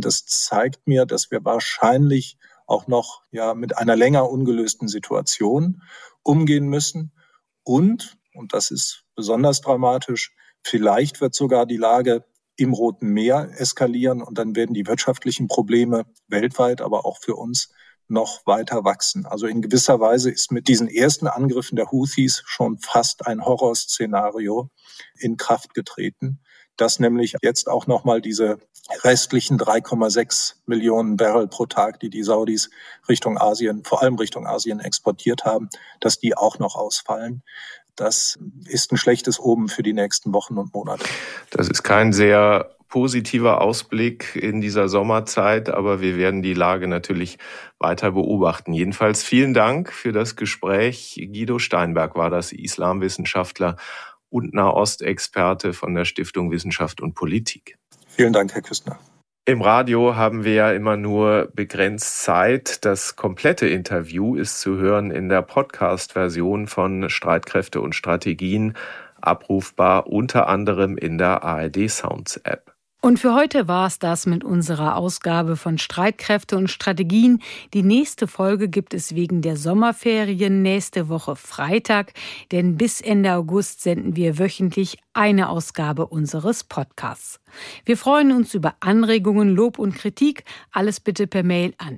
Das zeigt mir, dass wir wahrscheinlich auch noch mit einer länger ungelösten Situation umgehen müssen. Und das ist besonders dramatisch, vielleicht wird sogar die Lage im Roten Meer eskalieren und dann werden die wirtschaftlichen Probleme weltweit, aber auch für uns noch weiter wachsen. Also in gewisser Weise ist mit diesen ersten Angriffen der Houthis schon fast ein Horrorszenario in Kraft getreten, dass nämlich jetzt auch nochmal diese restlichen 3,6 Millionen Barrel pro Tag, die die Saudis Richtung Asien, vor allem Richtung Asien exportiert haben, dass die auch noch ausfallen. Das ist ein schlechtes Omen für die nächsten Wochen und Monate. Das ist kein sehr positiver Ausblick in dieser Sommerzeit, aber wir werden die Lage natürlich weiter beobachten. Jedenfalls vielen Dank für das Gespräch. Guido Steinberg war das, Islamwissenschaftler und Nahostexperte von der Stiftung Wissenschaft und Politik. Vielen Dank, Herr Küstner. Im Radio haben wir ja immer nur begrenzt Zeit. Das komplette Interview ist zu hören in der Podcast-Version von Streitkräfte und Strategien, abrufbar unter anderem in der ARD Sounds App. Und für heute war es das mit unserer Ausgabe von Streitkräfte und Strategien. Die nächste Folge gibt es wegen der Sommerferien nächste Woche Freitag, denn bis Ende August senden wir wöchentlich eine Ausgabe unseres Podcasts. Wir freuen uns über Anregungen, Lob und Kritik. Alles bitte per Mail an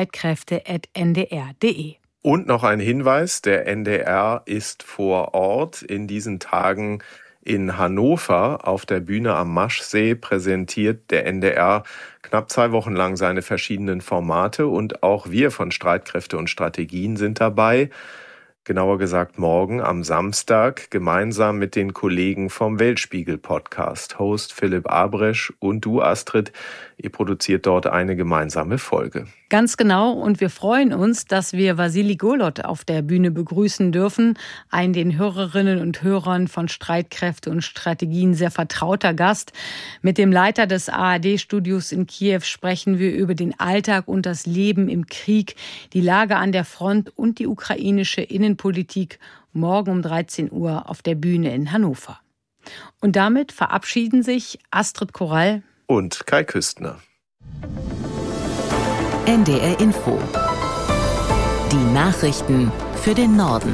streitkräfte@ndr.de. Und noch ein Hinweis, der NDR ist vor Ort in diesen Tagen in Hannover auf der Bühne am Maschsee präsentiert der NDR knapp 2 Wochen lang seine verschiedenen Formate und auch wir von Streitkräfte und Strategien sind dabei. Genauer gesagt morgen am Samstag gemeinsam mit den Kollegen vom Weltspiegel-Podcast. Host Philipp Abresch und du, Astrid, ihr produziert dort eine gemeinsame Folge. Ganz genau, und wir freuen uns, dass wir Wassili Golod auf der Bühne begrüßen dürfen. Ein den Hörerinnen und Hörern von Streitkräfte und Strategien sehr vertrauter Gast. Mit dem Leiter des ARD-Studios in Kiew sprechen wir über den Alltag und das Leben im Krieg, die Lage an der Front und die ukrainische Innenpolitik morgen um 13 Uhr auf der Bühne in Hannover. Und damit verabschieden sich Astrid Korall und Kai Küstner. NDR Info. Die Nachrichten für den Norden.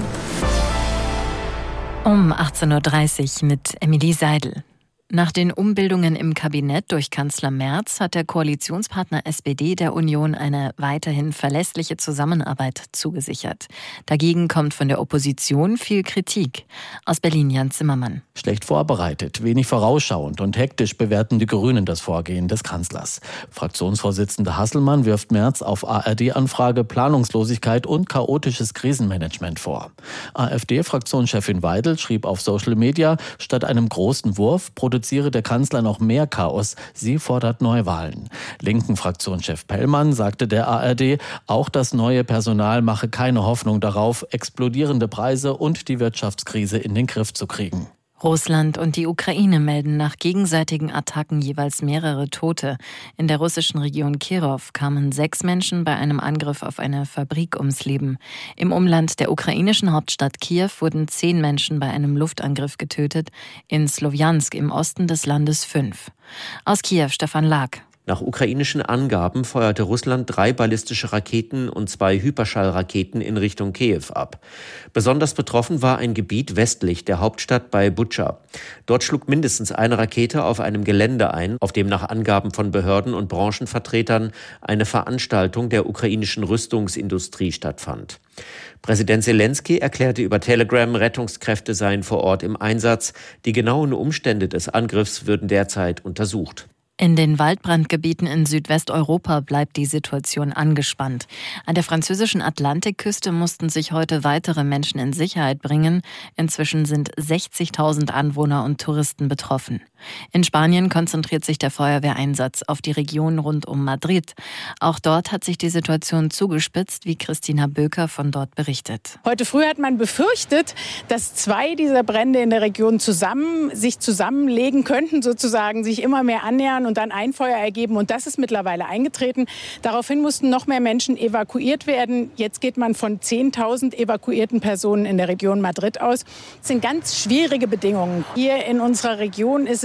Um 18.30 Uhr mit Emilie Seidel. Nach den Umbildungen im Kabinett durch Kanzler Merz hat der Koalitionspartner SPD der Union eine weiterhin verlässliche Zusammenarbeit zugesichert. Dagegen kommt von der Opposition viel Kritik. Aus Berlin Jan Zimmermann. Schlecht vorbereitet, wenig vorausschauend und hektisch bewerten die Grünen das Vorgehen des Kanzlers. Fraktionsvorsitzender Hasselmann wirft Merz auf ARD-Anfrage Planungslosigkeit und chaotisches Krisenmanagement vor. AfD-Fraktionschefin Weidel schrieb auf Social Media, statt einem großen Wurf produziere der Kanzler noch mehr Chaos. Sie fordert Neuwahlen. Linken Fraktionschef Pellmann sagte der ARD, auch das neue Personal mache keine Hoffnung darauf, explodierende Preise und die Wirtschaftskrise in den Griff zu kriegen. Russland und die Ukraine melden nach gegenseitigen Attacken jeweils mehrere Tote. In der russischen Region Kirov kamen 6 Menschen bei einem Angriff auf eine Fabrik ums Leben. Im Umland der ukrainischen Hauptstadt Kiew wurden 10 Menschen bei einem Luftangriff getötet, in Slowjansk im Osten des Landes 5. Aus Kiew Stefan Lag. Nach ukrainischen Angaben feuerte Russland 3 ballistische Raketen und 2 Hyperschallraketen in Richtung Kiew ab. Besonders betroffen war ein Gebiet westlich der Hauptstadt bei Butscha. Dort schlug mindestens eine Rakete auf einem Gelände ein, auf dem nach Angaben von Behörden und Branchenvertretern eine Veranstaltung der ukrainischen Rüstungsindustrie stattfand. Präsident Selenskyj erklärte über Telegram, Rettungskräfte seien vor Ort im Einsatz. Die genauen Umstände des Angriffs würden derzeit untersucht. In den Waldbrandgebieten in Südwesteuropa bleibt die Situation angespannt. An der französischen Atlantikküste mussten sich heute weitere Menschen in Sicherheit bringen. Inzwischen sind 60.000 Anwohner und Touristen betroffen. In Spanien konzentriert sich der Feuerwehreinsatz auf die Region rund um Madrid. Auch dort hat sich die Situation zugespitzt, wie Christina Böker von dort berichtet. Heute früh hat man befürchtet, dass 2 dieser Brände in der Region sich zusammenlegen könnten, sozusagen sich immer mehr annähern und dann ein Feuer ergeben. Und das ist mittlerweile eingetreten. Daraufhin mussten noch mehr Menschen evakuiert werden. Jetzt geht man von 10.000 evakuierten Personen in der Region Madrid aus. Das sind ganz schwierige Bedingungen. Hier in unserer Region ist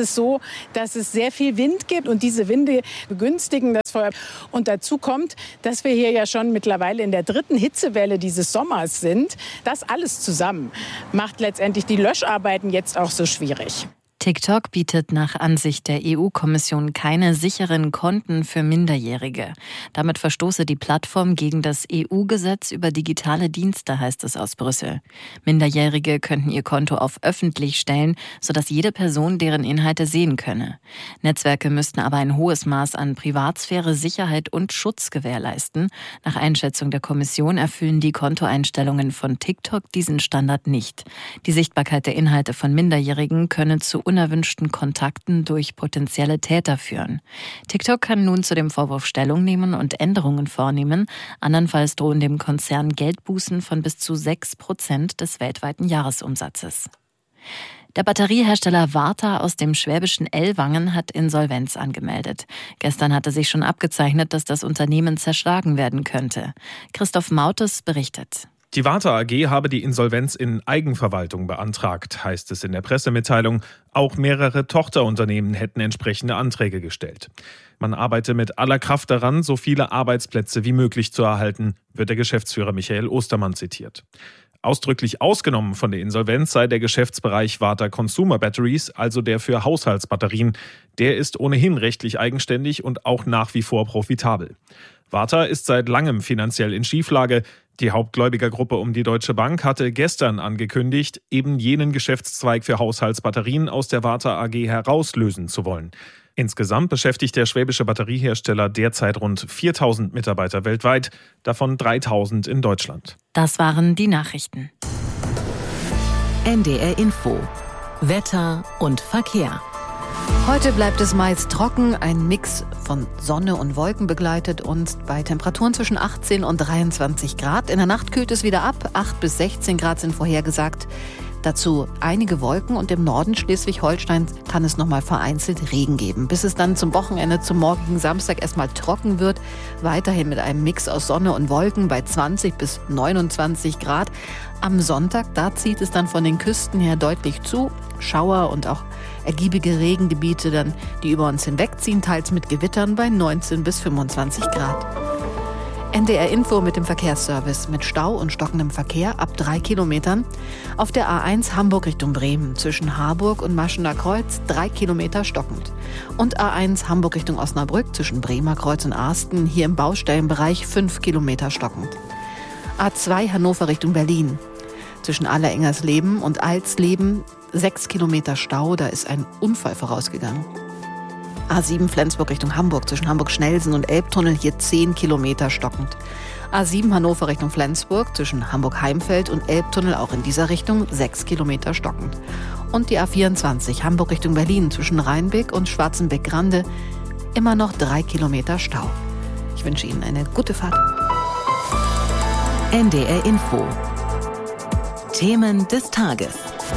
es so, dass es sehr viel Wind gibt und diese Winde begünstigen das Feuer. Und dazu kommt, dass wir hier ja schon mittlerweile in der 3. Hitzewelle dieses Sommers sind. Das alles zusammen macht letztendlich die Löscharbeiten jetzt auch so schwierig. TikTok bietet nach Ansicht der EU-Kommission keine sicheren Konten für Minderjährige. Damit verstoße die Plattform gegen das EU-Gesetz über digitale Dienste, heißt es aus Brüssel. Minderjährige könnten ihr Konto auf öffentlich stellen, sodass jede Person deren Inhalte sehen könne. Netzwerke müssten aber ein hohes Maß an Privatsphäre, Sicherheit und Schutz gewährleisten. Nach Einschätzung der Kommission erfüllen die Kontoeinstellungen von TikTok diesen Standard nicht. Die Sichtbarkeit der Inhalte von Minderjährigen könne zu unerwünschten Kontakten durch potenzielle Täter führen. TikTok kann nun zu dem Vorwurf Stellung nehmen und Änderungen vornehmen. Andernfalls drohen dem Konzern Geldbußen von bis zu 6% des weltweiten Jahresumsatzes. Der Batteriehersteller Varta aus dem schwäbischen Ellwangen hat Insolvenz angemeldet. Gestern hatte sich schon abgezeichnet, dass das Unternehmen zerschlagen werden könnte. Christoph Mautes berichtet. Die Varta AG habe die Insolvenz in Eigenverwaltung beantragt, heißt es in der Pressemitteilung. Auch mehrere Tochterunternehmen hätten entsprechende Anträge gestellt. Man arbeite mit aller Kraft daran, so viele Arbeitsplätze wie möglich zu erhalten, wird der Geschäftsführer Michael Ostermann zitiert. Ausdrücklich ausgenommen von der Insolvenz sei der Geschäftsbereich Varta Consumer Batteries, also der für Haushaltsbatterien. Der ist ohnehin rechtlich eigenständig und auch nach wie vor profitabel. Varta ist seit langem finanziell in Schieflage. Die Hauptgläubigergruppe um die Deutsche Bank hatte gestern angekündigt, eben jenen Geschäftszweig für Haushaltsbatterien aus der Varta AG herauslösen zu wollen. Insgesamt beschäftigt der schwäbische Batteriehersteller derzeit rund 4.000 Mitarbeiter weltweit, davon 3.000 in Deutschland. Das waren die Nachrichten. NDR Info. Wetter und Verkehr. Heute bleibt es meist trocken, ein Mix von Sonne und Wolken begleitet uns bei Temperaturen zwischen 18 und 23 Grad. In der Nacht kühlt es wieder ab, 8 bis 16 Grad sind vorhergesagt. Dazu einige Wolken und im Norden Schleswig-Holsteins kann es nochmal vereinzelt Regen geben. Bis es dann zum Wochenende, zum morgigen Samstag erstmal trocken wird. Weiterhin mit einem Mix aus Sonne und Wolken bei 20 bis 29 Grad. Am Sonntag, da zieht es dann von den Küsten her deutlich zu. Schauer und auch ergiebige Regengebiete, dann, die über uns hinwegziehen, teils mit Gewittern bei 19 bis 25 Grad. NDR Info mit dem Verkehrsservice. Mit Stau und stockendem Verkehr ab 3 Kilometern. Auf der A1 Hamburg Richtung Bremen zwischen Harburg und Maschener Kreuz 3 Kilometer stockend. Und A1 Hamburg Richtung Osnabrück zwischen Bremer Kreuz und Arsten hier im Baustellenbereich 5 Kilometer stockend. A2 Hannover Richtung Berlin zwischen Allerengersleben und Alsleben 6 Kilometer Stau, da ist ein Unfall vorausgegangen. A7 Flensburg Richtung Hamburg zwischen Hamburg-Schnellsen und Elbtunnel hier 10 Kilometer stockend. A7 Hannover Richtung Flensburg zwischen Hamburg-Heimfeld und Elbtunnel auch in dieser Richtung 6 Kilometer stockend. Und die A24 Hamburg Richtung Berlin zwischen Rheinbeck und Schwarzenbeck-Grande immer noch 3 Kilometer Stau. Ich wünsche Ihnen eine gute Fahrt. NDR Info. Themen des Tages.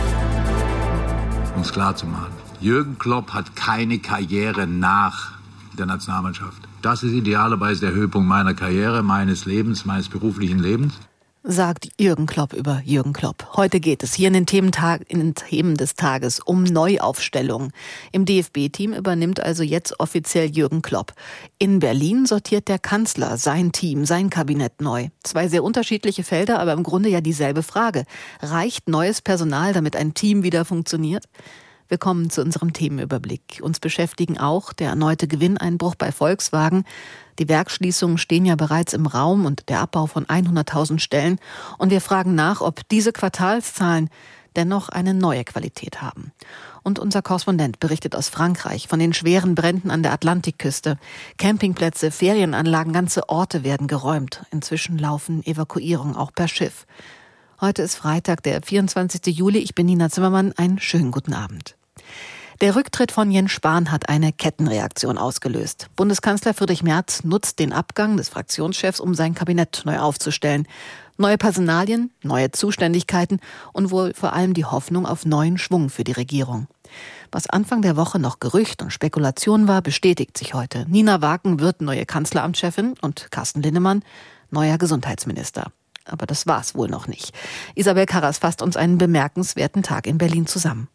Um es klar zu machen. Jürgen Klopp hat keine Karriere nach der Nationalmannschaft. Das ist idealerweise der Höhepunkt meiner Karriere, meines Lebens, meines beruflichen Lebens. Sagt Jürgen Klopp über Jürgen Klopp. Heute geht es hier in den Themen des Tages um Neuaufstellung. Im DFB-Team übernimmt also jetzt offiziell Jürgen Klopp. In Berlin sortiert der Kanzler sein Team, sein Kabinett neu. 2 sehr unterschiedliche Felder, aber im Grunde ja dieselbe Frage. Reicht neues Personal, damit ein Team wieder funktioniert? Willkommen zu unserem Themenüberblick. Uns beschäftigen auch der erneute Gewinneinbruch bei Volkswagen. Die Werksschließungen stehen ja bereits im Raum und der Abbau von 100.000 Stellen. Und wir fragen nach, ob diese Quartalszahlen dennoch eine neue Qualität haben. Und unser Korrespondent berichtet aus Frankreich von den schweren Bränden an der Atlantikküste. Campingplätze, Ferienanlagen, ganze Orte werden geräumt. Inzwischen laufen Evakuierungen auch per Schiff. Heute ist Freitag, der 24. Juli. Ich bin Nina Zimmermann. Einen schönen guten Abend. Der Rücktritt von Jens Spahn hat eine Kettenreaktion ausgelöst. Bundeskanzler Friedrich Merz nutzt den Abgang des Fraktionschefs, um sein Kabinett neu aufzustellen. Neue Personalien, neue Zuständigkeiten und wohl vor allem die Hoffnung auf neuen Schwung für die Regierung. Was Anfang der Woche noch Gerücht und Spekulation war, bestätigt sich heute. Nina Wagen wird neue Kanzleramtschefin und Carsten Linnemann neuer Gesundheitsminister. Aber das war's wohl noch nicht. Isabel Karras fasst uns einen bemerkenswerten Tag in Berlin zusammen.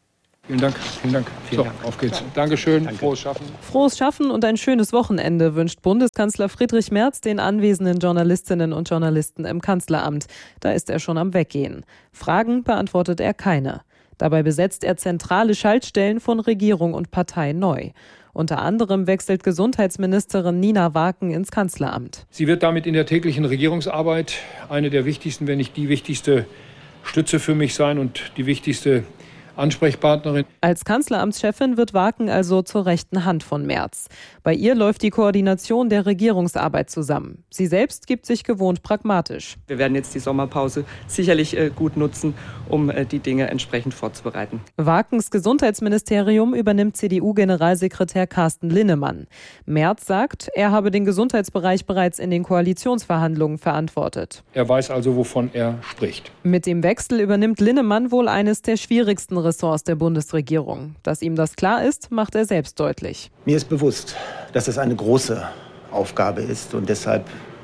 Vielen Dank. So, auf geht's. Dankeschön. Danke. Frohes Schaffen. Frohes Schaffen und ein schönes Wochenende wünscht Bundeskanzler Friedrich Merz den anwesenden Journalistinnen und Journalisten im Kanzleramt. Da ist er schon am Weggehen. Fragen beantwortet er keine. Dabei besetzt er zentrale Schaltstellen von Regierung und Partei neu. Unter anderem wechselt Gesundheitsministerin Nina Waken ins Kanzleramt. Sie wird damit in der täglichen Regierungsarbeit eine der wichtigsten, wenn nicht die wichtigste Stütze für mich sein und die wichtigste Ansprechpartnerin. Als Kanzleramtschefin wird Waken also zur rechten Hand von Merz. Bei ihr läuft die Koordination der Regierungsarbeit zusammen. Sie selbst gibt sich gewohnt pragmatisch. Wir werden jetzt die Sommerpause sicherlich gut nutzen, um die Dinge entsprechend vorzubereiten. Wakens Gesundheitsministerium übernimmt CDU-Generalsekretär Carsten Linnemann. Merz sagt, er habe den Gesundheitsbereich bereits in den Koalitionsverhandlungen verantwortet. Er weiß also, wovon er spricht. Mit dem Wechsel übernimmt Linnemann wohl eines der schwierigsten Ressorts der Bundesregierung. Dass ihm das klar ist, macht er selbst deutlich. Mir ist bewusst, dass es eine große Aufgabe ist und deshalb,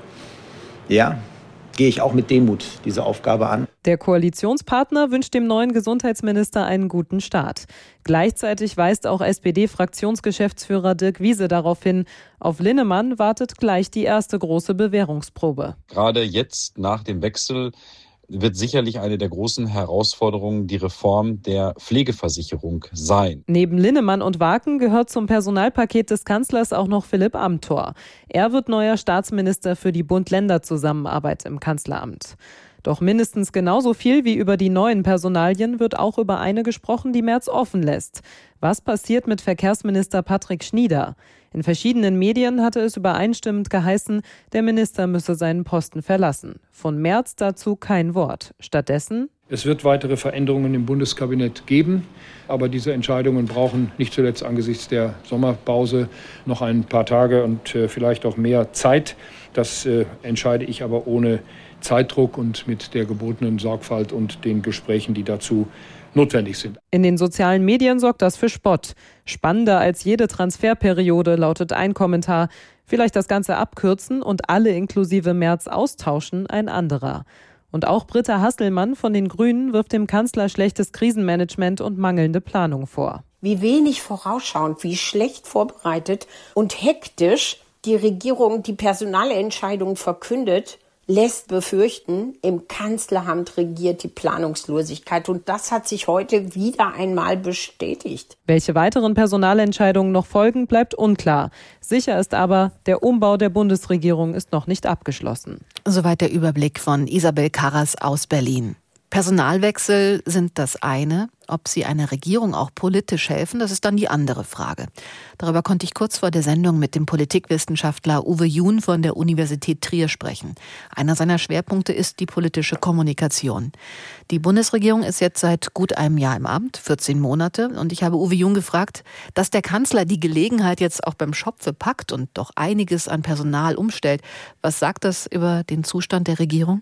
gehe ich auch mit Demut diese Aufgabe an. Der Koalitionspartner wünscht dem neuen Gesundheitsminister einen guten Start. Gleichzeitig weist auch SPD-Fraktionsgeschäftsführer Dirk Wiese darauf hin, auf Linnemann wartet gleich die erste große Bewährungsprobe. Gerade jetzt nach dem Wechsel wird sicherlich eine der großen Herausforderungen die Reform der Pflegeversicherung sein. Neben Linnemann und Waken gehört zum Personalpaket des Kanzlers auch noch Philipp Amthor. Er wird neuer Staatsminister für die Bund-Länder-Zusammenarbeit im Kanzleramt. Doch mindestens genauso viel wie über die neuen Personalien wird auch über eine gesprochen, die Merz offen lässt. Was passiert mit Verkehrsminister Patrick Schnieder? In verschiedenen Medien hatte es übereinstimmend geheißen, der Minister müsse seinen Posten verlassen. Von Merz dazu kein Wort. Stattdessen: Es wird weitere Veränderungen im Bundeskabinett geben, aber diese Entscheidungen brauchen nicht zuletzt angesichts der Sommerpause noch ein paar Tage und vielleicht auch mehr Zeit. Das entscheide ich aber ohne Zeitdruck und mit der gebotenen Sorgfalt und den Gesprächen, die dazu notwendig sind. In den sozialen Medien sorgt das für Spott. Spannender als jede Transferperiode lautet ein Kommentar. Vielleicht das Ganze abkürzen und alle inklusive Merz austauschen, ein anderer. Und auch Britta Hasselmann von den Grünen wirft dem Kanzler schlechtes Krisenmanagement und mangelnde Planung vor. Wie wenig vorausschauend, wie schlecht vorbereitet und hektisch die Regierung die Personalentscheidungen verkündet, lässt befürchten, im Kanzleramt regiert die Planungslosigkeit. Und das hat sich heute wieder einmal bestätigt. Welche weiteren Personalentscheidungen noch folgen, bleibt unklar. Sicher ist aber, der Umbau der Bundesregierung ist noch nicht abgeschlossen. Soweit der Überblick von Isabel Karras aus Berlin. Personalwechsel sind das eine. Ob sie einer Regierung auch politisch helfen, das ist dann die andere Frage. Darüber konnte ich kurz vor der Sendung mit dem Politikwissenschaftler Uwe Jun von der Universität Trier sprechen. Einer seiner Schwerpunkte ist die politische Kommunikation. Die Bundesregierung ist jetzt seit gut einem Jahr im Amt, 14 Monate. Und ich habe Uwe Jun gefragt, dass der Kanzler die Gelegenheit jetzt auch beim Schopfe packt und doch einiges an Personal umstellt. Was sagt das über den Zustand der Regierung?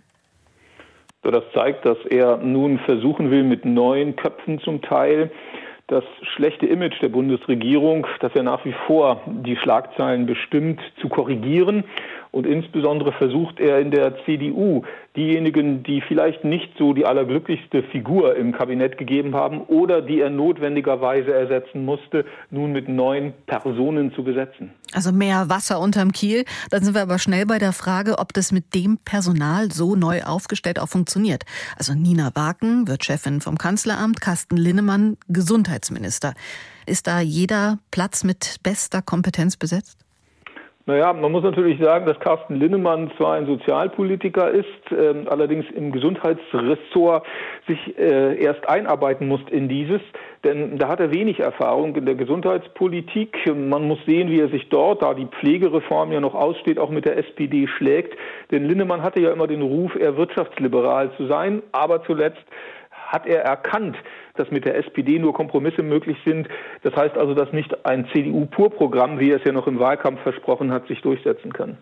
Das zeigt, dass er nun versuchen will, mit neuen Köpfen zum Teil das schlechte Image der Bundesregierung, das ja nach wie vor die Schlagzeilen bestimmt, zu korrigieren. Und insbesondere versucht er in der CDU diejenigen, die vielleicht nicht so die allerglücklichste Figur im Kabinett gegeben haben oder die er notwendigerweise ersetzen musste, nun mit neuen Personen zu besetzen. Also mehr Wasser unterm Kiel. Dann sind wir aber schnell bei der Frage, ob das mit dem Personal so neu aufgestellt auch funktioniert. Also Nina Waken wird Chefin vom Kanzleramt, Carsten Linnemann Gesundheitsminister. Ist da jeder Platz mit bester Kompetenz besetzt? Naja, man muss natürlich sagen, dass Carsten Linnemann zwar ein Sozialpolitiker ist, allerdings im Gesundheitsressort sich erst einarbeiten muss in dieses, denn da hat er wenig Erfahrung in der Gesundheitspolitik. Man muss sehen, wie er sich dort, da die Pflegereform ja noch aussteht, auch mit der SPD schlägt. Denn Linnemann hatte ja immer den Ruf, eher wirtschaftsliberal zu sein, aber zuletzt hat er erkannt, dass mit der SPD nur Kompromisse möglich sind. Das heißt also, dass nicht ein CDU-Pur-Programm, wie er es ja noch im Wahlkampf versprochen hat, sich durchsetzen kann.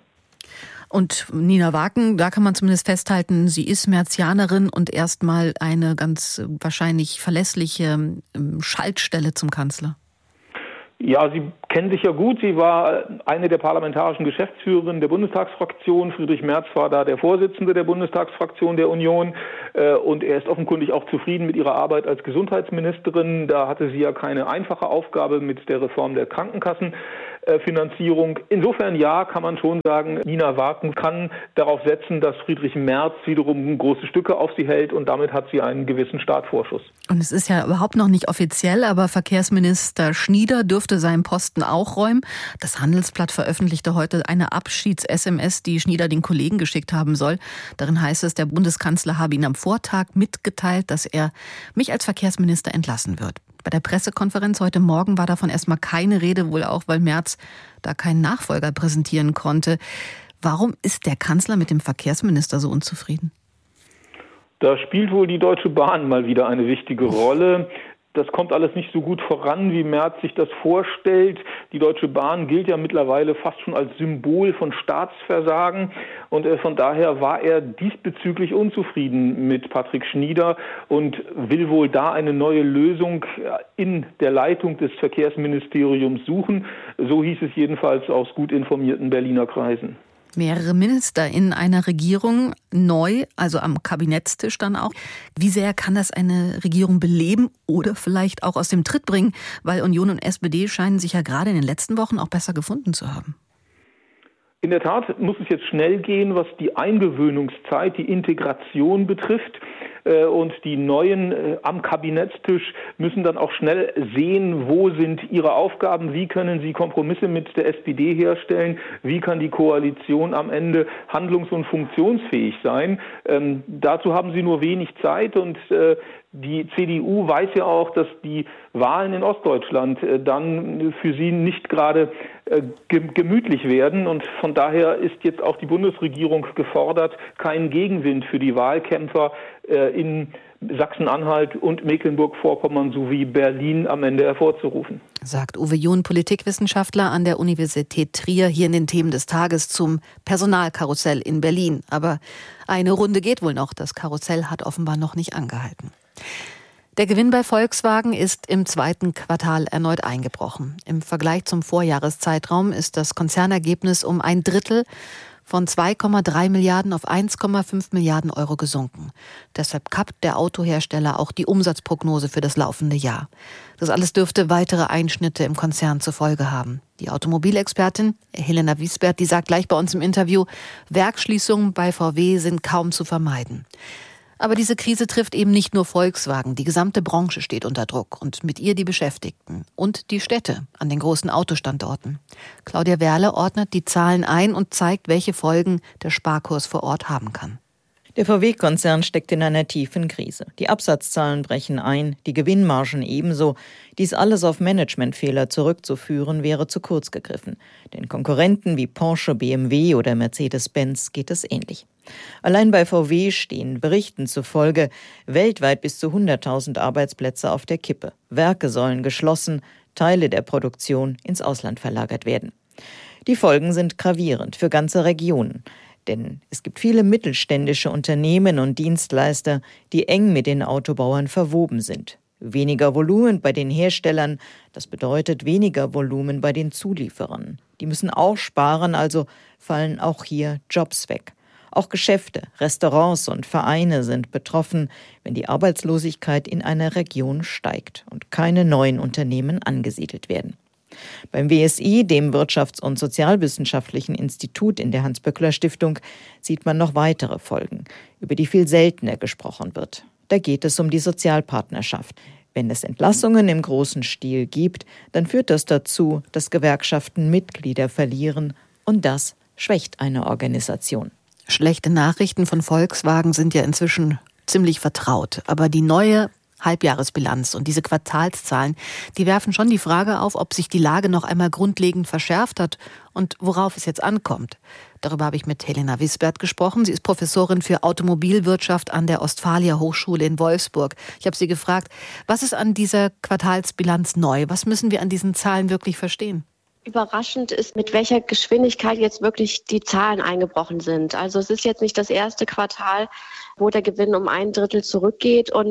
Und Nina Waken, da kann man zumindest festhalten, sie ist Merzianerin und erstmal eine ganz wahrscheinlich verlässliche Schaltstelle zum Kanzler. Ja, sie kennen sich ja gut. Sie war eine der parlamentarischen Geschäftsführerinnen der Bundestagsfraktion. Friedrich Merz war da der Vorsitzende der Bundestagsfraktion der Union. Und er ist offenkundig auch zufrieden mit ihrer Arbeit als Gesundheitsministerin. Da hatte sie ja keine einfache Aufgabe mit der Reform der Krankenkassenfinanzierung. Insofern ja, kann man schon sagen, Nina Wagen kann darauf setzen, dass Friedrich Merz wiederum große Stücke auf sie hält und damit hat sie einen gewissen Startvorschuss. Und es ist ja überhaupt noch nicht offiziell, aber Verkehrsminister Schnieder dürfte seinen Posten auch räumen. Das Handelsblatt veröffentlichte heute eine Abschieds-SMS, die Schnieder den Kollegen geschickt haben soll. Darin heißt es, der Bundeskanzler habe ihm am Vortag mitgeteilt, dass er mich als Verkehrsminister entlassen wird. Bei der Pressekonferenz heute Morgen war davon erstmal keine Rede, wohl auch, weil Merz da keinen Nachfolger präsentieren konnte. Warum ist der Kanzler mit dem Verkehrsminister so unzufrieden? Da spielt wohl die Deutsche Bahn mal wieder eine wichtige Rolle. Das kommt alles nicht so gut voran, wie Merz sich das vorstellt. Die Deutsche Bahn gilt ja mittlerweile fast schon als Symbol von Staatsversagen. Und von daher war er diesbezüglich unzufrieden mit Patrick Schnieder und will wohl da eine neue Lösung in der Leitung des Verkehrsministeriums suchen. So hieß es jedenfalls aus gut informierten Berliner Kreisen. Mehrere Minister in einer Regierung, neu, also am Kabinettstisch dann auch. Wie sehr kann das eine Regierung beleben oder vielleicht auch aus dem Tritt bringen? Weil Union und SPD scheinen sich ja gerade in den letzten Wochen auch besser gefunden zu haben. In der Tat muss es jetzt schnell gehen, was die Eingewöhnungszeit, die Integration betrifft. Und die Neuen am Kabinettstisch müssen dann auch schnell sehen, wo sind ihre Aufgaben, wie können sie Kompromisse mit der SPD herstellen, wie kann die Koalition am Ende handlungs- und funktionsfähig sein. Dazu haben sie nur wenig Zeit und die CDU weiß ja auch, dass die Wahlen in Ostdeutschland dann für sie nicht gerade gemütlich werden. Und von daher ist jetzt auch die Bundesregierung gefordert, keinen Gegenwind für die Wahlkämpfer in Sachsen-Anhalt und Mecklenburg-Vorpommern sowie Berlin am Ende hervorzurufen. Sagt Uwe John, Politikwissenschaftler an der Universität Trier, hier in den Themen des Tages zum Personalkarussell in Berlin. Aber eine Runde geht wohl noch. Das Karussell hat offenbar noch nicht angehalten. Der Gewinn bei Volkswagen ist im zweiten Quartal erneut eingebrochen. Im Vergleich zum Vorjahreszeitraum ist das Konzernergebnis um ein Drittel von 2,3 Milliarden auf 1,5 Milliarden Euro gesunken. Deshalb kappt der Autohersteller auch die Umsatzprognose für das laufende Jahr. Das alles dürfte weitere Einschnitte im Konzern zur Folge haben. Die Automobilexpertin Helena Wiesbert, die sagt gleich bei uns im Interview, Werksschließungen bei VW sind kaum zu vermeiden. Aber diese Krise trifft eben nicht nur Volkswagen. Die gesamte Branche steht unter Druck und mit ihr die Beschäftigten und die Städte an den großen Autostandorten. Claudia Werle ordnet die Zahlen ein und zeigt, welche Folgen der Sparkurs vor Ort haben kann. Der VW-Konzern steckt in einer tiefen Krise. Die Absatzzahlen brechen ein, die Gewinnmargen ebenso. Dies alles auf Managementfehler zurückzuführen, wäre zu kurz gegriffen. Den Konkurrenten wie Porsche, BMW oder Mercedes-Benz geht es ähnlich. Allein bei VW stehen Berichten zufolge weltweit bis zu 100.000 Arbeitsplätze auf der Kippe. Werke sollen geschlossen, Teile der Produktion ins Ausland verlagert werden. Die Folgen sind gravierend für ganze Regionen. Denn es gibt viele mittelständische Unternehmen und Dienstleister, die eng mit den Autobauern verwoben sind. Weniger Volumen bei den Herstellern, das bedeutet weniger Volumen bei den Zulieferern. Die müssen auch sparen, also fallen auch hier Jobs weg. Auch Geschäfte, Restaurants und Vereine sind betroffen, wenn die Arbeitslosigkeit in einer Region steigt und keine neuen Unternehmen angesiedelt werden. Beim WSI, dem Wirtschafts- und Sozialwissenschaftlichen Institut in der Hans-Böckler-Stiftung, sieht man noch weitere Folgen, über die viel seltener gesprochen wird. Da geht es um die Sozialpartnerschaft. Wenn es Entlassungen im großen Stil gibt, dann führt das dazu, dass Gewerkschaften Mitglieder verlieren und das schwächt eine Organisation. Schlechte Nachrichten von Volkswagen sind ja inzwischen ziemlich vertraut, aber die neue Halbjahresbilanz und diese Quartalszahlen, die werfen schon die Frage auf, ob sich die Lage noch einmal grundlegend verschärft hat und worauf es jetzt ankommt. Darüber habe ich mit Helena Wiesbert gesprochen. Sie ist Professorin für Automobilwirtschaft an der Ostfalia Hochschule in Wolfsburg. Ich habe sie gefragt, was ist an dieser Quartalsbilanz neu? Was müssen wir an diesen Zahlen wirklich verstehen? Überraschend ist, mit welcher Geschwindigkeit jetzt wirklich die Zahlen eingebrochen sind. Also es ist jetzt nicht das erste Quartal, wo der Gewinn um ein Drittel zurückgeht und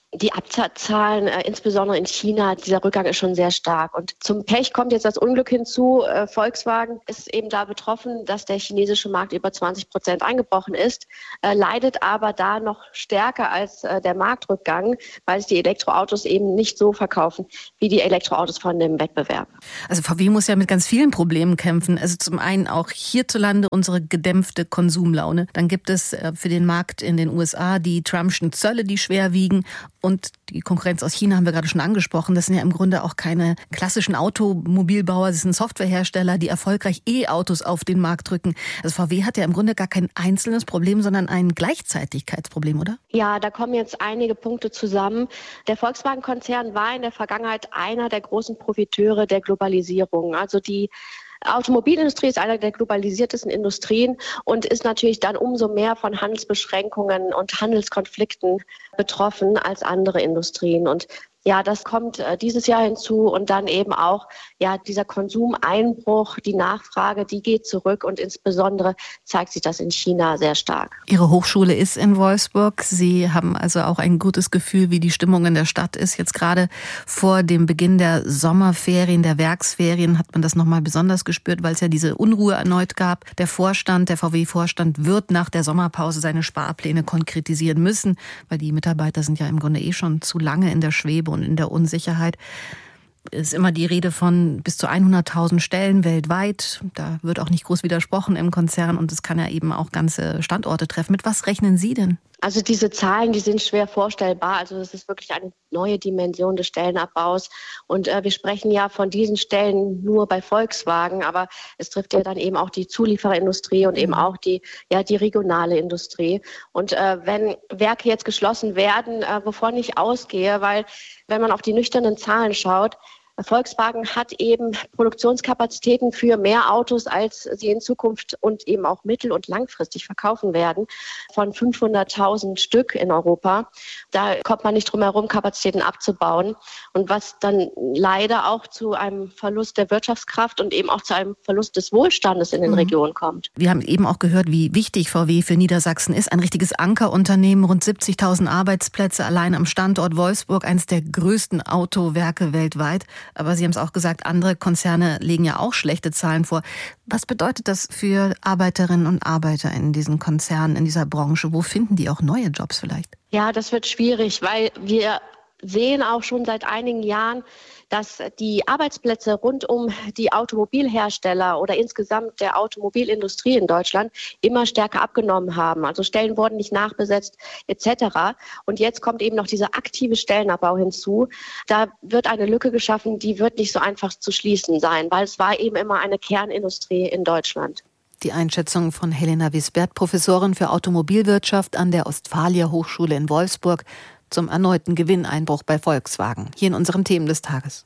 die Absatzzahlen, insbesondere in China, dieser Rückgang ist schon sehr stark. Und zum Pech kommt jetzt das Unglück hinzu. Volkswagen ist eben da betroffen, dass der chinesische Markt über 20% eingebrochen ist, leidet aber da noch stärker als der Marktrückgang, weil sich die Elektroautos eben nicht so verkaufen wie die Elektroautos von dem Wettbewerb. Also VW muss ja mit ganz vielen Problemen kämpfen. Also zum einen auch hierzulande unsere gedämpfte Konsumlaune. Dann gibt es für den Markt in den USA die Trumpschen Zölle, die schwer wiegen. Und die Konkurrenz aus China haben wir gerade schon angesprochen. Das sind ja im Grunde auch keine klassischen Automobilbauer, das sind Softwarehersteller, die erfolgreich E-Autos auf den Markt drücken. Also VW hat ja im Grunde gar kein einzelnes Problem, sondern ein Gleichzeitigkeitsproblem, oder? Ja, da kommen jetzt einige Punkte zusammen. Der Volkswagen-Konzern war in der Vergangenheit einer der großen Profiteure der Globalisierung. Also die Automobilindustrie ist einer der globalisiertesten Industrien und ist natürlich dann umso mehr von Handelsbeschränkungen und Handelskonflikten betroffen als andere Industrien. Und ja, das kommt dieses Jahr hinzu und dann eben auch dieser Konsumeinbruch, die Nachfrage, die geht zurück und insbesondere zeigt sich das in China sehr stark. Ihre Hochschule ist in Wolfsburg. Sie haben also auch ein gutes Gefühl, wie die Stimmung in der Stadt ist. Jetzt gerade vor dem Beginn der Sommerferien, der Werksferien hat man das nochmal besonders gespürt, weil es ja diese Unruhe erneut gab. Der VW-Vorstand wird nach der Sommerpause seine Sparpläne konkretisieren müssen, weil die Mitarbeiter sind ja im Grunde schon zu lange in der Schwebe und in der Unsicherheit. Es ist immer die Rede von bis zu 100.000 Stellen weltweit. Da wird auch nicht groß widersprochen im Konzern und es kann ja eben auch ganze Standorte treffen. Mit was rechnen Sie denn? Also diese Zahlen, die sind schwer vorstellbar. Also es ist wirklich eine neue Dimension des Stellenabbaus. Und wir sprechen ja von diesen Stellen nur bei Volkswagen, aber es trifft ja dann eben auch die Zuliefererindustrie und eben auch die regionale Industrie. Und wenn Werke jetzt geschlossen werden, wovon ich ausgehe, weil wenn man auf die nüchternen Zahlen schaut, Volkswagen hat eben Produktionskapazitäten für mehr Autos, als sie in Zukunft und eben auch mittel- und langfristig verkaufen werden, von 500.000 Stück in Europa. Da kommt man nicht drum herum, Kapazitäten abzubauen. Und was dann leider auch zu einem Verlust der Wirtschaftskraft und eben auch zu einem Verlust des Wohlstandes in den Regionen kommt. Wir haben eben auch gehört, wie wichtig VW für Niedersachsen ist. Ein richtiges Ankerunternehmen, rund 70.000 Arbeitsplätze allein am Standort Wolfsburg, eines der größten Autowerke weltweit. Aber Sie haben es auch gesagt, andere Konzerne legen ja auch schlechte Zahlen vor. Was bedeutet das für Arbeiterinnen und Arbeiter in diesen Konzernen, in dieser Branche? Wo finden die auch neue Jobs vielleicht? Ja, das wird schwierig, weil wir sehen auch schon seit einigen Jahren, dass die Arbeitsplätze rund um die Automobilhersteller oder insgesamt der Automobilindustrie in Deutschland immer stärker abgenommen haben. Also Stellen wurden nicht nachbesetzt etc. Und jetzt kommt eben noch dieser aktive Stellenabbau hinzu. Da wird eine Lücke geschaffen, die wird nicht so einfach zu schließen sein, weil es war eben immer eine Kernindustrie in Deutschland. Die Einschätzung von Helena Wisbert, Professorin für Automobilwirtschaft an der Ostfalia Hochschule in Wolfsburg, zum erneuten Gewinneinbruch bei Volkswagen, hier in unseren Themen des Tages.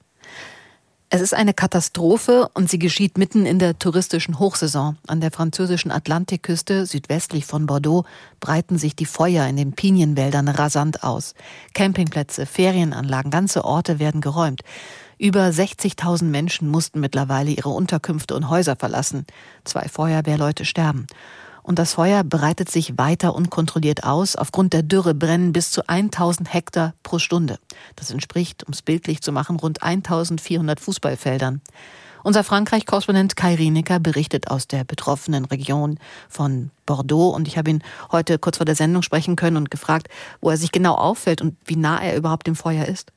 Es ist eine Katastrophe und sie geschieht mitten in der touristischen Hochsaison. An der französischen Atlantikküste, südwestlich von Bordeaux, breiten sich die Feuer in den Pinienwäldern rasant aus. Campingplätze, Ferienanlagen, ganze Orte werden geräumt. Über 60.000 Menschen mussten mittlerweile ihre Unterkünfte und Häuser verlassen. 2 Feuerwehrleute sterben. Und das Feuer breitet sich weiter unkontrolliert aus. Aufgrund der Dürre brennen bis zu 1.000 Hektar pro Stunde. Das entspricht, um es bildlich zu machen, rund 1.400 Fußballfeldern. Unser Frankreich-Korrespondent Kai Rienecker berichtet aus der betroffenen Region von Bordeaux. Und ich habe ihn heute kurz vor der Sendung sprechen können und gefragt, wo er sich genau auffällt und wie nah er überhaupt dem Feuer ist.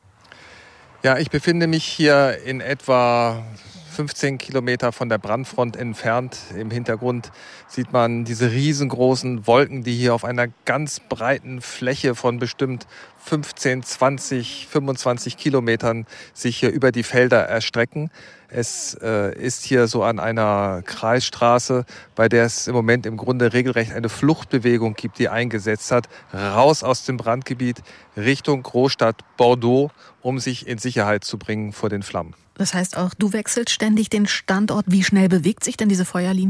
Ja, ich befinde mich hier in etwa 15 Kilometer von der Brandfront entfernt. Im Hintergrund sieht man diese riesengroßen Wolken, die hier auf einer ganz breiten Fläche von bestimmt 15, 20, 25 Kilometern sich hier über die Felder erstrecken. Es ist hier so an einer Kreisstraße, bei der es im Moment im Grunde regelrecht eine Fluchtbewegung gibt, die eingesetzt hat, raus aus dem Brandgebiet Richtung Großstadt Bordeaux, um sich in Sicherheit zu bringen vor den Flammen. Das heißt auch, du wechselst ständig den Standort. Wie schnell bewegt sich denn diese Feuerlinie?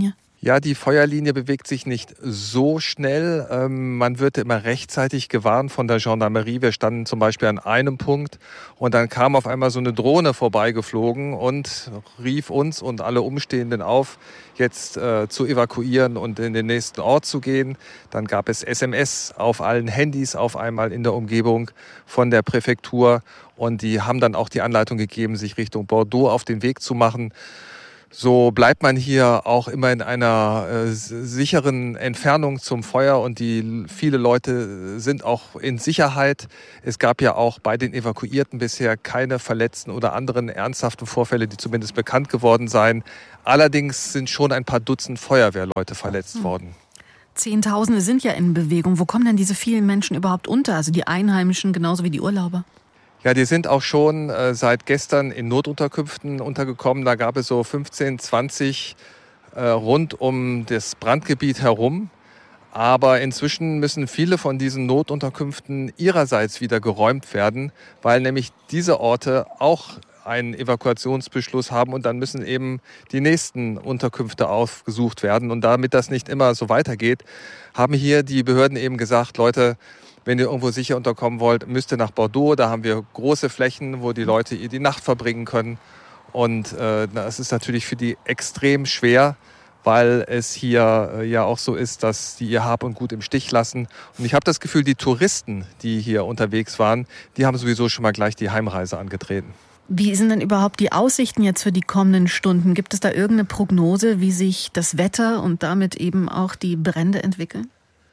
Ja, die Feuerlinie bewegt sich nicht so schnell. Man wird immer rechtzeitig gewarnt von der Gendarmerie. Wir standen zum Beispiel an einem Punkt und dann kam auf einmal so eine Drohne vorbeigeflogen und rief uns und alle Umstehenden auf, jetzt zu evakuieren und in den nächsten Ort zu gehen. Dann gab es SMS auf allen Handys auf einmal in der Umgebung von der Präfektur und die haben dann auch die Anleitung gegeben, sich Richtung Bordeaux auf den Weg zu machen. So bleibt man hier auch immer in einer sicheren Entfernung zum Feuer und viele Leute sind auch in Sicherheit. Es gab ja auch bei den Evakuierten bisher keine Verletzten oder anderen ernsthaften Vorfälle, die zumindest bekannt geworden seien. Allerdings sind schon ein paar Dutzend Feuerwehrleute verletzt worden. Zehntausende sind ja in Bewegung. Wo kommen denn diese vielen Menschen überhaupt unter? Also die Einheimischen genauso wie die Urlauber? Ja, die sind auch schon seit gestern in Notunterkünften untergekommen. Da gab es so 15, 20 rund um das Brandgebiet herum. Aber inzwischen müssen viele von diesen Notunterkünften ihrerseits wieder geräumt werden, weil nämlich diese Orte auch einen Evakuationsbeschluss haben und dann müssen eben die nächsten Unterkünfte aufgesucht werden. Und damit das nicht immer so weitergeht, haben hier die Behörden eben gesagt, Leute, wenn ihr irgendwo sicher unterkommen wollt, müsst ihr nach Bordeaux. Da haben wir große Flächen, wo die Leute die Nacht verbringen können. Und das ist natürlich für die extrem schwer, weil es hier ja auch so ist, dass die ihr Hab und Gut im Stich lassen. Und ich habe das Gefühl, die Touristen, die hier unterwegs waren, die haben sowieso schon mal gleich die Heimreise angetreten. Wie sind denn überhaupt die Aussichten jetzt für die kommenden Stunden? Gibt es da irgendeine Prognose, wie sich das Wetter und damit eben auch die Brände entwickeln?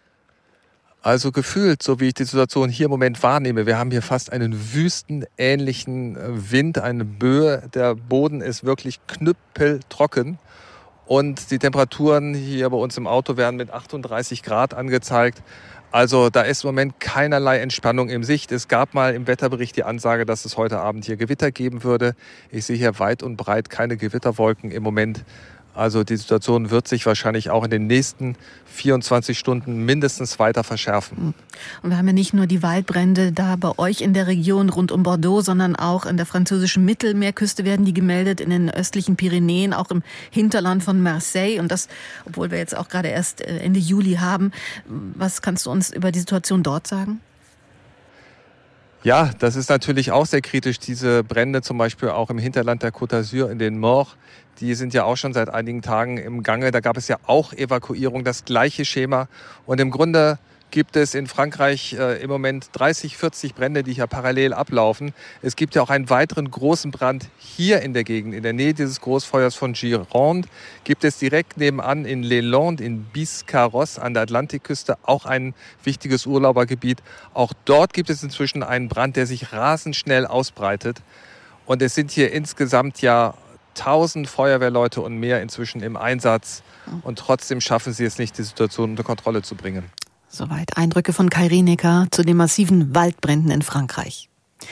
Also gefühlt, so wie ich die Situation hier im Moment wahrnehme, wir haben hier fast einen wüstenähnlichen Wind, eine Böe. Der Boden ist wirklich knüppeltrocken und die Temperaturen hier bei uns im Auto werden mit 38 Grad angezeigt. Also da ist im Moment keinerlei Entspannung in Sicht. Es gab mal im Wetterbericht die Ansage, dass es heute Abend hier Gewitter geben würde. Ich sehe hier weit und breit keine Gewitterwolken im Moment. Also die Situation wird sich wahrscheinlich auch in den nächsten 24 Stunden mindestens weiter verschärfen. Und wir haben ja nicht nur die Waldbrände da bei euch in der Region rund um Bordeaux, sondern auch in der französischen Mittelmeerküste werden die gemeldet, in den östlichen Pyrenäen, auch im Hinterland von Marseille. Und das, obwohl wir jetzt auch gerade erst Ende Juli haben. Was kannst du uns über die Situation dort sagen? Ja, das ist natürlich auch sehr kritisch. Diese Brände zum Beispiel auch im Hinterland der Côte d'Azur in den Morts, die sind ja auch schon seit einigen Tagen im Gange. Da gab es ja auch Evakuierung, das gleiche Schema. Und im Grunde gibt es in Frankreich im Moment 30, 40 Brände, die hier parallel ablaufen. Es gibt ja auch einen weiteren großen Brand hier in der Gegend, in der Nähe dieses Großfeuers von Gironde. Gibt es direkt nebenan in Les Landes, in Biscarrosse an der Atlantikküste, auch ein wichtiges Urlaubergebiet. Auch dort gibt es inzwischen einen Brand, der sich rasend schnell ausbreitet. Und es sind hier insgesamt ja 1000 Feuerwehrleute und mehr inzwischen im Einsatz. Und trotzdem schaffen sie es nicht, die Situation unter Kontrolle zu bringen. Soweit Eindrücke von Kai Rineker zu den massiven Waldbränden in Frankreich.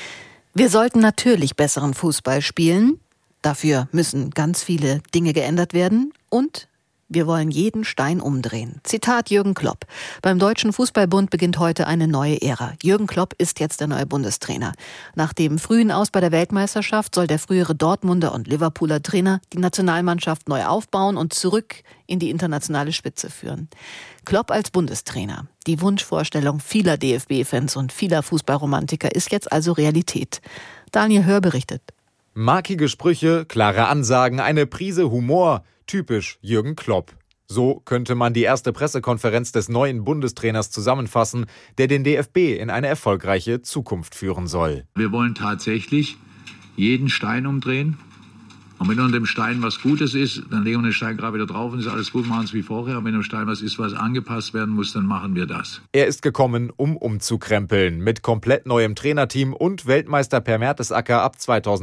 Wir sollten natürlich besseren Fußball spielen. Dafür müssen ganz viele Dinge geändert werden. Und wir wollen jeden Stein umdrehen. Zitat Jürgen Klopp. Beim Deutschen Fußballbund beginnt heute eine neue Ära. Jürgen Klopp ist jetzt der neue Bundestrainer. Nach dem frühen Aus bei der Weltmeisterschaft soll der frühere Dortmunder und Liverpooler Trainer die Nationalmannschaft neu aufbauen und zurück in die internationale Spitze führen. Klopp als Bundestrainer. Die Wunschvorstellung vieler DFB-Fans und vieler Fußballromantiker ist jetzt also Realität. Daniel Hör berichtet. Markige Sprüche, klare Ansagen, eine Prise Humor. Typisch Jürgen Klopp. So könnte man die erste Pressekonferenz des neuen Bundestrainers zusammenfassen, der den DFB in eine erfolgreiche Zukunft führen soll. Wir wollen tatsächlich jeden Stein umdrehen. Und wenn unter dem Stein was Gutes ist, dann legen wir den Stein gerade wieder drauf und ist alles gut, machen es wie vorher. Und wenn im Stein was ist, was angepasst werden muss, dann machen wir das. Er ist gekommen, um umzukrempeln. Mit komplett neuem Trainerteam und Weltmeister Per Mertesacker ab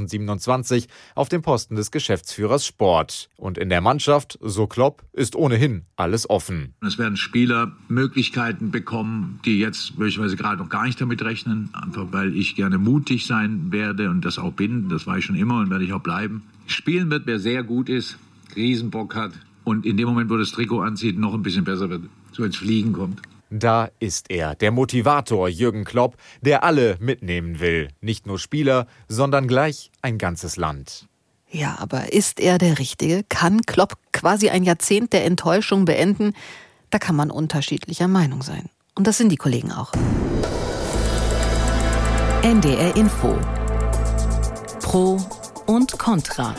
2027 auf dem Posten des Geschäftsführers Sport. Und in der Mannschaft, so Klopp, ist ohnehin alles offen. Es werden Spieler Möglichkeiten bekommen, die jetzt möglicherweise gerade noch gar nicht damit rechnen. Einfach weil ich gerne mutig sein werde und das auch bin. Das war ich schon immer und werde ich auch bleiben. Spielen wird, wer sehr gut ist, Riesenbock hat und in dem Moment, wo das Trikot anzieht, noch ein bisschen besser wird, so ins Fliegen kommt. Da ist er, der Motivator Jürgen Klopp, der alle mitnehmen will. Nicht nur Spieler, sondern gleich ein ganzes Land. Ja, aber ist er der Richtige? Kann Klopp quasi ein Jahrzehnt der Enttäuschung beenden? Da kann man unterschiedlicher Meinung sein. Und das sind die Kollegen auch. NDR Info. Pro und Contra.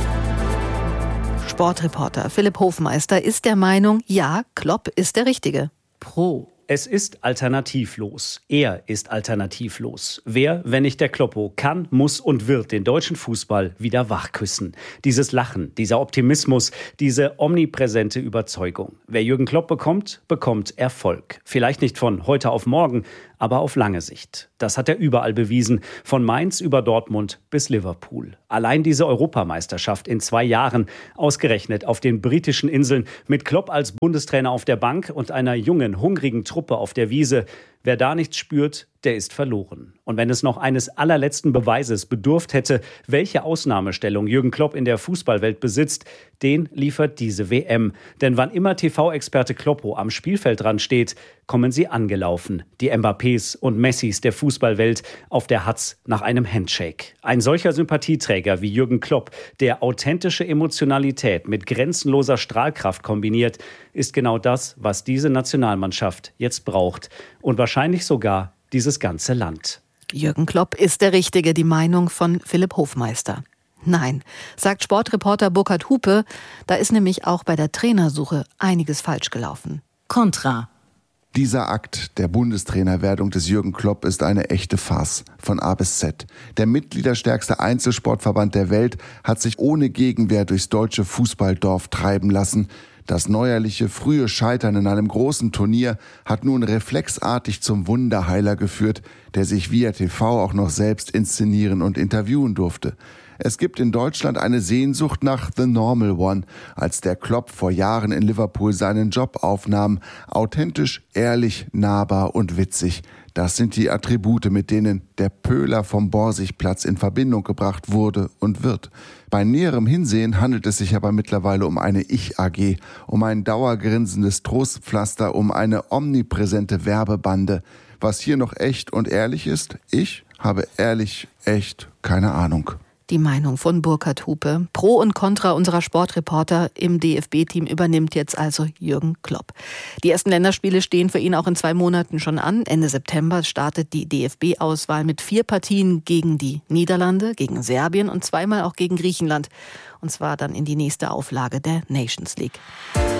Sportreporter Philipp Hofmeister ist der Meinung, ja, Klopp ist der Richtige. Pro. Es ist alternativlos. Er ist alternativlos. Wer, wenn nicht der Kloppo, kann, muss und wird den deutschen Fußball wieder wachküssen. Dieses Lachen, dieser Optimismus, diese omnipräsente Überzeugung. Wer Jürgen Klopp bekommt, bekommt Erfolg. Vielleicht nicht von heute auf morgen, aber auf lange Sicht. Das hat er überall bewiesen, von Mainz über Dortmund bis Liverpool. Allein diese Europameisterschaft in 2 Jahren, ausgerechnet auf den britischen Inseln, mit Klopp als Bundestrainer auf der Bank und einer jungen, hungrigen Truppe auf der Wiese. Wer da nichts spürt, der ist verloren. Und wenn es noch eines allerletzten Beweises bedurft hätte, welche Ausnahmestellung Jürgen Klopp in der Fußballwelt besitzt, den liefert diese WM. Denn wann immer TV-Experte Kloppo am Spielfeldrand steht, kommen sie angelaufen. Die Mbappés und Messis der Fußballwelt auf der Hatz nach einem Handshake. Ein solcher Sympathieträger wie Jürgen Klopp, der authentische Emotionalität mit grenzenloser Strahlkraft kombiniert, ist genau das, was diese Nationalmannschaft jetzt braucht. Und wahrscheinlich sogar dieses ganze Land. Jürgen Klopp ist der Richtige, die Meinung von Philipp Hofmeister. Nein, sagt Sportreporter Burkhard Hupe, da ist nämlich auch bei der Trainersuche einiges falsch gelaufen. Contra. Dieser Akt der Bundestrainerwerdung des Jürgen Klopp ist eine echte Farce von A bis Z. Der mitgliederstärkste Einzelsportverband der Welt hat sich ohne Gegenwehr durchs deutsche Fußballdorf treiben lassen. Das neuerliche frühe Scheitern in einem großen Turnier hat nun reflexartig zum Wunderheiler geführt, der sich via TV auch noch selbst inszenieren und interviewen durfte. Es gibt in Deutschland eine Sehnsucht nach The Normal One, als der Klopp vor Jahren in Liverpool seinen Job aufnahm. Authentisch, ehrlich, nahbar und witzig. Das sind die Attribute, mit denen der Pöhler vom Borsigplatz in Verbindung gebracht wurde und wird. Bei näherem Hinsehen handelt es sich aber mittlerweile um eine Ich-AG, um ein dauergrinsendes Trostpflaster, um eine omnipräsente Werbebande. Was hier noch echt und ehrlich ist, ich habe ehrlich, echt keine Ahnung. Die Meinung von Burkhard Hupe. Pro und Contra unserer Sportreporter im DFB-Team übernimmt jetzt also Jürgen Klopp. Die ersten Länderspiele stehen für ihn auch in 2 Monaten schon an. Ende September startet die DFB-Auswahl mit 4 Partien gegen die Niederlande, gegen Serbien und 2-mal auch gegen Griechenland. Und zwar dann in die nächste Auflage der Nations League.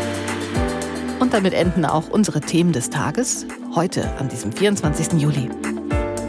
Und damit enden auch unsere Themen des Tages, heute an diesem 24. Juli.